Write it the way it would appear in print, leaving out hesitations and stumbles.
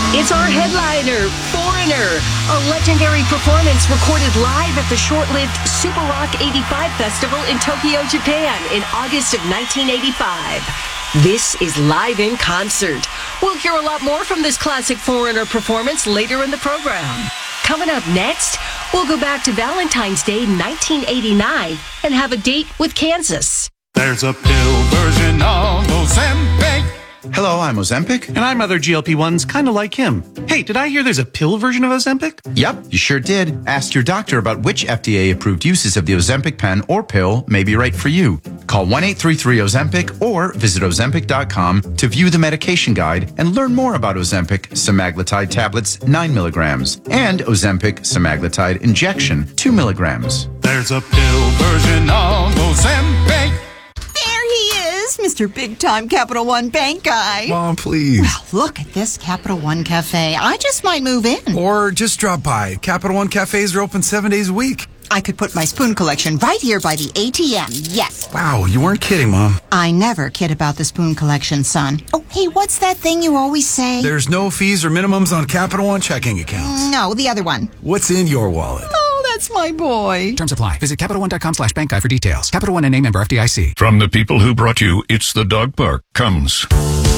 It's our headliner, Foreigner, a legendary performance recorded live at the short-lived Super Rock 85 Festival in Tokyo, Japan in August of 1985. This is live in concert. We'll hear a lot more from this classic Foreigner performance later in the program. Coming up next, we'll go back to Valentine's Day 1989 and have a date with Kansas. There's a pill version of Ozempic. Hello, I'm Ozempic. And I'm other GLP-1s kind of like him. Hey, did I hear there's a pill version of Ozempic? Yep, you sure did. Ask your doctor about which FDA-approved uses of the Ozempic pen or pill may be right for you. Call 1-833-OZEMPIC or visit Ozempic.com to view the medication guide and learn more about Ozempic semaglutide tablets 9 milligrams and Ozempic semaglutide injection 2 milligrams. There's a pill version of Ozempic. Mr. Big-Time Capital One Bank guy. Mom, please. Well, look at this Capital One Cafe. I just might move in. Or just drop by. Capital One cafes are open 7 days a week. I could put my spoon collection right here by the ATM. Yes. Wow, you weren't kidding, Mom. I never kid about the spoon collection, son. Oh, hey, what's that thing you always say? There's no fees or minimums on Capital One checking accounts. No, the other one. What's in your wallet? That's my boy. Terms apply. Visit CapitalOne.com/bank guide for details. Capital One and name member FDIC. From the people who brought you It's the Dog Park comes